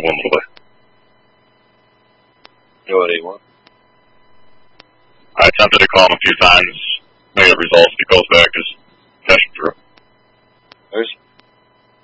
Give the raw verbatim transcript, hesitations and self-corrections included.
Wimbledon. What do you want? I attempted to call him a few times. Negative results. He calls back, his